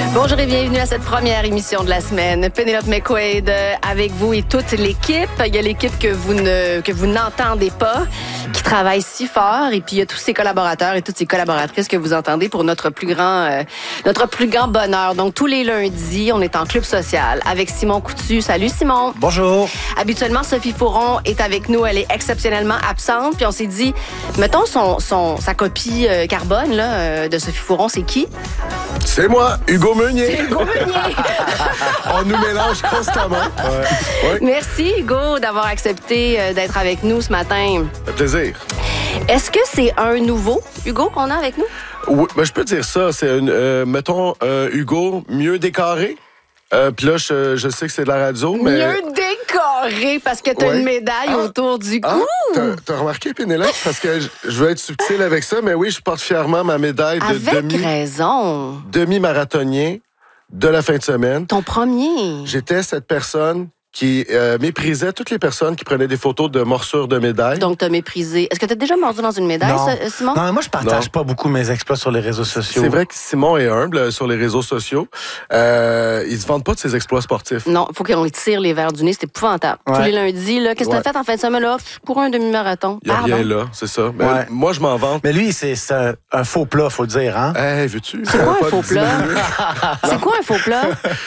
Bonjour et bienvenue à cette première émission de la semaine. Penelope McQuaid avec vous et toute l'équipe. Il y a l'équipe que vous n'entendez pas, qui travaille si fort, et puis il y a tous ses collaborateurs et toutes ses collaboratrices que vous entendez pour notre plus grand bonheur. Donc tous les lundis, on est en club social avec Simon Coutu. Salut Simon. Bonjour. Habituellement, Sophie Fouron est avec nous. Elle est exceptionnellement absente. Puis on s'est dit, mettons sa copie carbone là, de Sophie Fouron, c'est qui? C'est moi, Hugo Meunier. C'est Hugo Meunier. On nous mélange constamment. Ouais. Merci, Hugo, d'avoir accepté d'être avec nous ce matin. Ça fait plaisir. Est-ce que c'est un nouveau Hugo qu'on a avec nous? Oui, ben, je peux dire ça. C'est mettons, Hugo mieux décoré. Puis là, je sais que c'est de la radio, mais... Mieux décoré, parce que t'as une médaille autour du cou. T'as remarqué, Pénélope? Parce que je veux être subtil avec ça, mais oui, je porte fièrement ma médaille de raison. demi-marathonien de la fin de semaine. Ton premier. J'étais cette personne qui méprisait toutes les personnes qui prenaient des photos de morsures de médailles. Donc, t'as méprisé. Est-ce que t'as déjà mordu dans une médaille, Simon? Non, moi, je partage pas beaucoup mes exploits sur les réseaux sociaux. C'est vrai que Simon est humble sur les réseaux sociaux. Il se vante pas de ses exploits sportifs. Non, il faut qu'on lui tire les verres du nez. C'est épouvantable. Ouais. Tous les lundis, là, qu'est-ce que t'as fait en fin de semaine? Là, pour un demi-marathon. Il n'y a rien là, c'est ça. Mais moi, je m'en vante. Mais lui, c'est un faux plat, faut le dire, hein? Hey, veux-tu? C'est quoi un faux plat? C'est quoi un faux plat?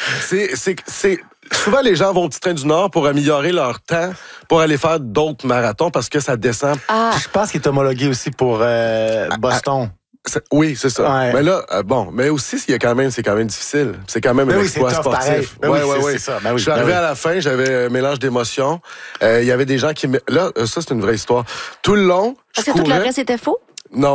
C'est souvent, les vont au Petit Train du Nord pour améliorer leur temps pour aller faire d'autres marathons parce que ça descend. Je pense qu'il est homologué aussi pour Boston. Oui, c'est ça. Ouais. Mais là, mais aussi, c'est quand même difficile. C'est quand même un exploit sportif. Oui, c'est ça. Ben oui, je suis arrivé à la fin, j'avais un mélange d'émotions. Il y avait des gens qui... Là, ça, c'est une vraie histoire. Tout le long, Parce que tout le reste était faux? Non,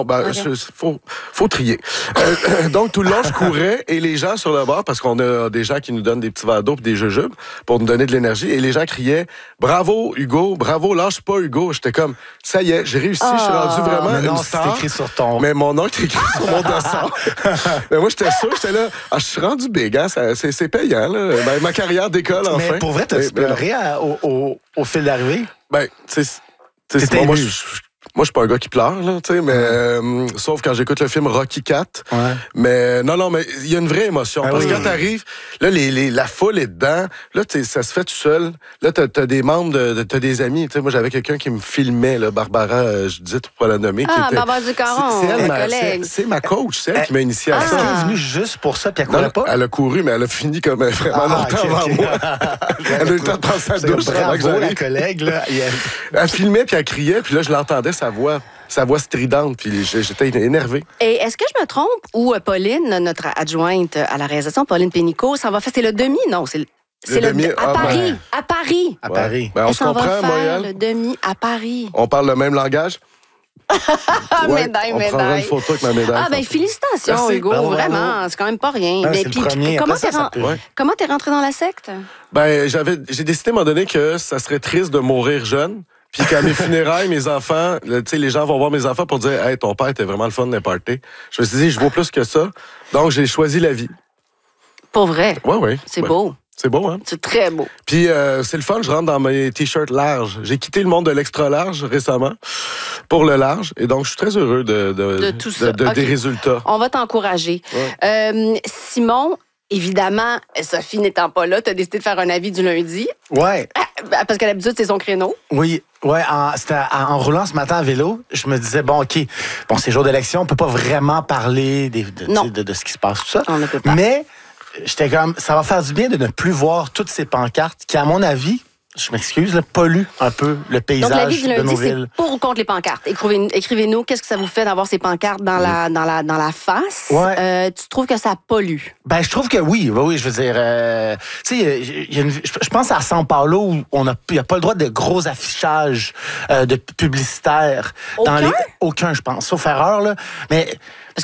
faut trier. Donc, tout le long, je courais et les gens sur le bord, parce qu'on a des gens qui nous donnent des petits verres d'eau et des jujubes pour nous donner de l'énergie, et les gens criaient « Bravo, Hugo! Bravo, lâche pas, Hugo! » J'étais comme « Ça y est, j'ai réussi, je suis rendu vraiment une star. » c'est écrit sur ton... Mais mon nom est écrit sur mon dossard. Mais moi, j'étais sûr, j'étais là « je suis rendu big, hein? C'est payant, là. Ben, ma carrière décolle, enfin. » Mais pour vrai, t'as-tu pleuré au fil d'arrivée? Ben, moi, je suis pas un gars qui pleure, là, tu sais, mais sauf quand j'écoute le film Rocky IV. Ouais. Mais non, mais il y a une vraie émotion. Parce que quand t'arrives, là, la foule est dedans. Là, ça se fait tout seul. Là, t'as des membres, t'as des amis. Tu sais, moi, j'avais quelqu'un qui me filmait, là, Barbara, je disais pour la nommer. Barbara Ducaron, c'est ma coach, c'est elle qui m'a initié à ça. Est-ce qu'elle est venue juste pour ça, puis elle courait pas? Elle a couru, mais elle a fini comme vraiment longtemps avant moi. Elle a eu le temps de prendre sa douche. Bravo, la collègue, là. Elle filmait, puis elle criait, puis là, je l'entendais, sa voix stridente, puis j'étais énervé. Et est-ce que je me trompe, ou Pauline, notre adjointe à la réalisation, Pauline Pénicaud, ça va faire, c'est le demi? Non, c'est le demi à Paris. À Paris. À Paris. Ben, on se comprend, Montréal? Le demi à Paris. On parle le même langage? Médaille. On prendra une photo avec ma médaille. Félicitations, merci. Hugo, vraiment, c'est quand même pas rien. Mais puis, comment t'es rentré dans la secte? Ben, j'ai décidé à un moment donné que ça serait triste de mourir jeune. Puis qu'à mes funérailles, mes enfants, tu sais, les gens vont voir mes enfants pour dire « Hey, ton père était vraiment le fun d'un party. » Je me suis dit, je vaux plus que ça. Donc, j'ai choisi la vie. Pour vrai? Oui. C'est beau. C'est beau, hein? C'est très beau. Puis c'est le fun, je rentre dans mes t-shirts larges. J'ai quitté le monde de l'extra large récemment pour le large. Et donc, je suis très heureux de tout ça. des résultats. On va t'encourager. Ouais. Simon, évidemment, Sophie n'étant pas là, tu as décidé de faire un avis du lundi. Ouais. Parce qu'à l'habitude, c'est son créneau. Oui. Ouais, en roulant ce matin à vélo, je me disais, c'est jour d'élection, on peut pas vraiment parler de ce qui se passe, tout ça. On ne peut pas. Mais j'étais comme, ça va faire du bien de ne plus voir toutes ces pancartes qui, à mon avis, je m'excuse, polluent un peu le paysage de nos villes. Donc, l'avis du lundi, c'est pour ou contre les pancartes? Écrivez-nous, qu'est-ce que ça vous fait d'avoir ces pancartes dans la face? Ouais. Tu trouves que ça pollue? Ben, je trouve que oui, je veux dire, tu sais, je pense à São Paulo où il n'y a pas le droit de gros affichages de publicitaires. Aucun? Aucun, je pense, sauf erreur, là. Mais